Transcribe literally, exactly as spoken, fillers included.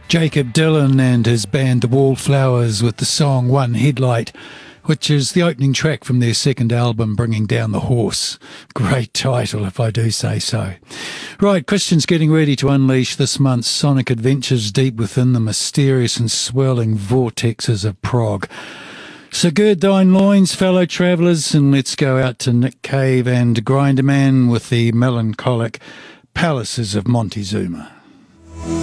Jakob Dylan and his band The Wallflowers with the song One Headlight, which is the opening track from their second album, Bringing Down the Horse. Great title, if I do say so. Right, Christian's getting ready to unleash this month's sonic adventures deep within the mysterious and swirling vortexes of prog. So gird thine loins, fellow travellers, and let's go out to Nick Cave and Grinderman with the melancholic Palaces of Montezuma.